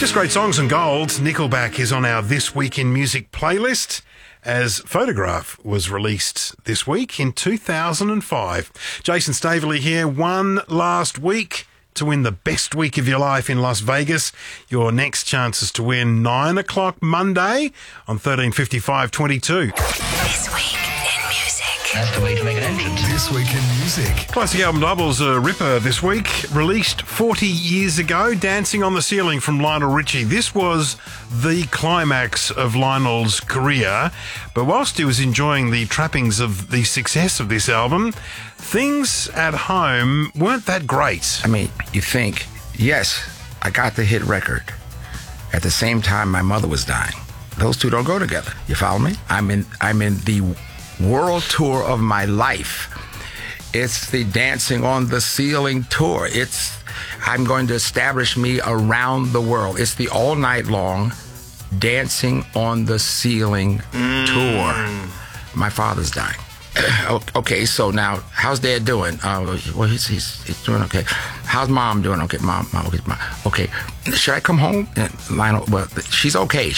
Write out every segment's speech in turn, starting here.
Just great songs and gold. Nickelback is on our This Week in Music playlist as Photograph was released this week in 2005. Jason Staveley here. One last week to win the best week of your life in Las Vegas. Your next chance is to win 9 o'clock Monday on 135522. This Week in Music. That's the way to make an entrance. This Week in Music. Classic album doubles a ripper this week. Released 40 years ago, Dancing on the Ceiling from Lionel Richie. This was the climax of Lionel's career. But whilst he was enjoying the trappings of the success of this album, things at home weren't that great. I mean, you think, yes, I got the hit record. At the same time, my mother was dying. Those two don't go together. You follow me? I'm in the world tour of my life. It's the Dancing on the Ceiling tour. I'm going to establish me around the world. It's the all night long Dancing on the Ceiling tour. My father's dying. Okay, so now, how's Dad doing? Well, he's doing okay. How's Mom doing? Okay, Mom. Okay, should I come home? Lionel, well, she's okay.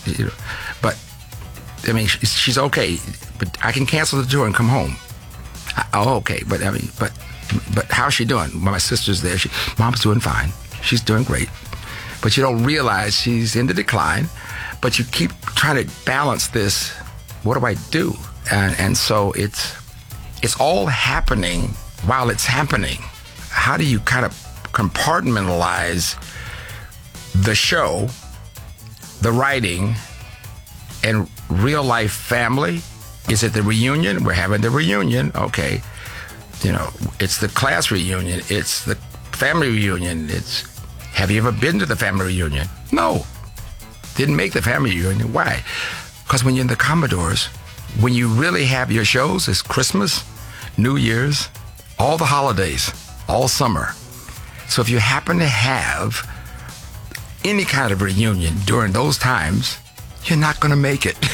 But I mean, she's okay. But I can cancel the tour and come home. Oh, okay. But I mean, but how's she doing? Well, my sister's there. Mom's doing fine. She's doing great. But you don't realize she's in the decline. But you keep trying to balance this. What do I do? And so it's all happening while it's happening. How do you kind of compartmentalize the show, the writing, and real life family? Is it the reunion? We're having the reunion. Okay. You know, it's the class reunion. It's the family reunion. Have you ever been to the family reunion? No. Didn't make the family reunion. Why? Because when you're in the Commodores, when you really have your shows, it's Christmas, New Year's, all the holidays, all summer. So if you happen to have any kind of reunion during those times, you're not going to make it.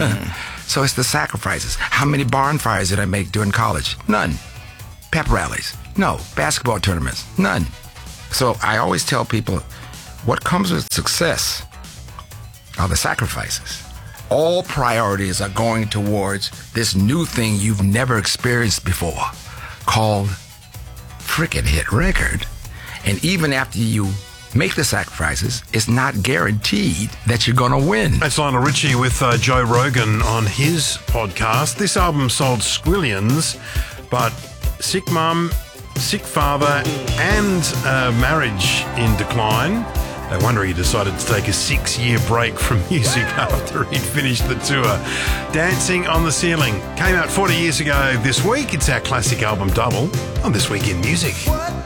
So it's the sacrifices. How many barn fires did I make during college? None. Pep rallies? No. Basketball tournaments? None. So I always tell people, what comes with success are the sacrifices. All priorities are going towards this new thing you've never experienced before called frickin' hit record. And even after you make the sacrifices, it's not guaranteed that you're going to win. That's Lionel Richie with Joe Rogan on his podcast. This album sold squillions, but sick mum, sick father, and marriage in decline. No wonder he decided to take a 6-year break from music after he'd finished the tour. Dancing on the Ceiling came out 40 years ago this week. It's our classic album double on This Week in Music. What